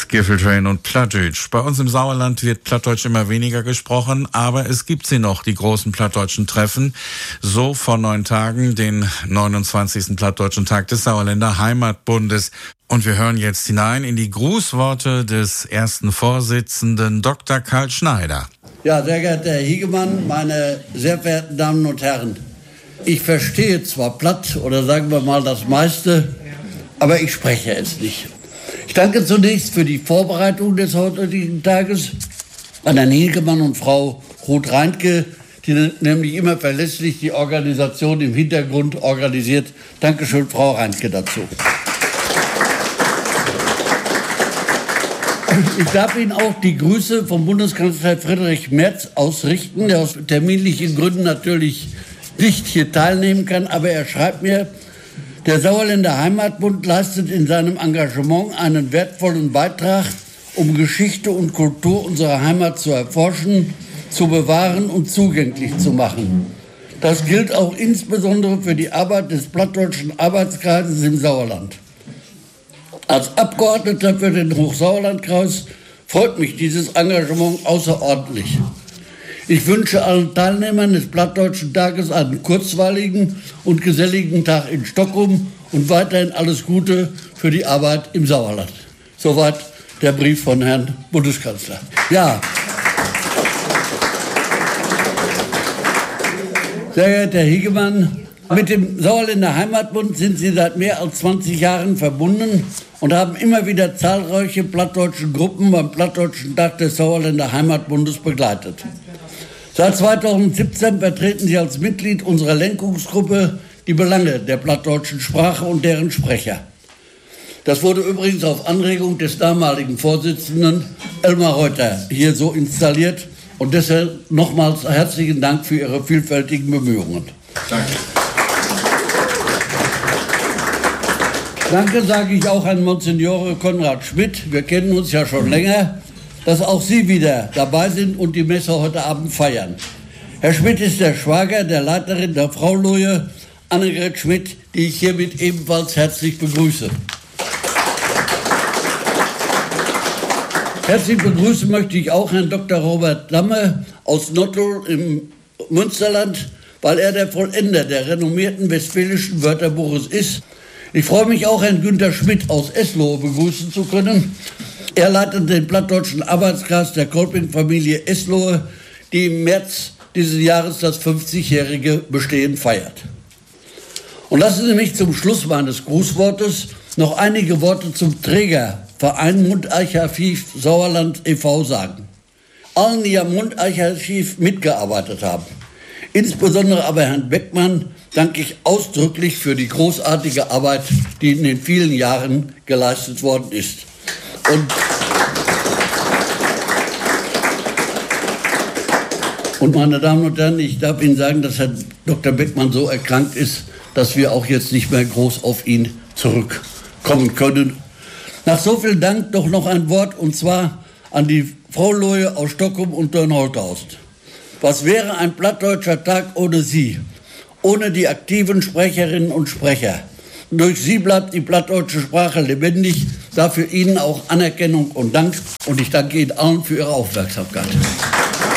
Giffeltrain und Plattdeutsch. Bei uns im Sauerland wird Plattdeutsch immer weniger gesprochen, aber es gibt sie noch, die großen plattdeutschen Treffen. So vor 9 Tagen, den 29. Plattdeutschen Tag des Sauerländer Heimatbundes. Und wir hören jetzt hinein in die Grußworte des ersten Vorsitzenden, Dr. Karl Schneider. Ja, sehr geehrter Herr Hiegemann, meine sehr verehrten Damen und Herren. Ich verstehe zwar platt oder sagen wir mal das meiste, aber ich spreche es nicht. Ich danke zunächst für die Vorbereitung des heutigen Tages an Herrn Hiegemann und Frau Roth-Reintke, die nämlich immer verlässlich die Organisation im Hintergrund organisiert. Dankeschön, Frau Reintke, dazu. Ich darf Ihnen auch die Grüße vom Bundeskanzler Friedrich Merz ausrichten, der aus terminlichen Gründen natürlich nicht hier teilnehmen kann, aber er schreibt mir: Der Sauerländer Heimatbund leistet in seinem Engagement einen wertvollen Beitrag, um Geschichte und Kultur unserer Heimat zu erforschen, zu bewahren und zugänglich zu machen. Das gilt auch insbesondere für die Arbeit des Plattdeutschen Arbeitskreises im Sauerland. Als Abgeordneter für den Hochsauerlandkreis freut mich dieses Engagement außerordentlich. Ich wünsche allen Teilnehmern des Plattdeutschen Tages einen kurzweiligen und geselligen Tag in Stockholm und weiterhin alles Gute für die Arbeit im Sauerland. Soweit der Brief von Herrn Bundeskanzler. Ja. Sehr geehrter Herr Hiegemann, mit dem Sauerländer Heimatbund sind Sie seit mehr als 20 Jahren verbunden und haben immer wieder zahlreiche plattdeutsche Gruppen beim Plattdeutschen Tag des Sauerländer Heimatbundes begleitet. Seit 2017 vertreten Sie als Mitglied unserer Lenkungsgruppe die Belange der plattdeutschen Sprache und deren Sprecher. Das wurde übrigens auf Anregung des damaligen Vorsitzenden Elmar Reuter hier so installiert und deshalb nochmals herzlichen Dank für Ihre vielfältigen Bemühungen. Danke. Danke sage ich auch an Monsignore Konrad Schmidt. Wir kennen uns ja schon länger, dass auch Sie wieder dabei sind und die Messe heute Abend feiern. Herr Schmidt ist der Schwager der Leiterin der Fraulohe, Annegret Schmidt, die ich hiermit ebenfalls herzlich begrüße. Herzlich begrüßen möchte ich auch Herrn Dr. Robert Damme aus Nottuln im Münsterland, weil er der Vollender der renommierten westfälischen Wörterbuches ist. Ich freue mich auch, Herrn Günter Schmidt aus Eslohe begrüßen zu können. Er leitet den plattdeutschen Arbeitskreis der Kolping-Familie Eslohe, die im März dieses Jahres das 50-jährige Bestehen feiert. Und lassen Sie mich zum Schluss meines Grußwortes noch einige Worte zum Trägerverein Mundarchiv Sauerland e.V. sagen. Allen, die am Mundarchiv mitgearbeitet haben, insbesondere aber Herrn Beckmann, danke ich ausdrücklich für die großartige Arbeit, die in den vielen Jahren geleistet worden ist. Und meine Damen und Herren, ich darf Ihnen sagen, dass Herr Dr. Beckmann so erkrankt ist, dass wir auch jetzt nicht mehr groß auf ihn zurückkommen können. Nach so viel Dank doch noch ein Wort, und zwar an die Fraulohe aus Stockholm und Dörnholthausen. Was wäre ein plattdeutscher Tag ohne Sie? Ohne die aktiven Sprecherinnen und Sprecher. Durch Sie bleibt die plattdeutsche Sprache lebendig. Dafür Ihnen auch Anerkennung und Dank. Und ich danke Ihnen allen für Ihre Aufmerksamkeit.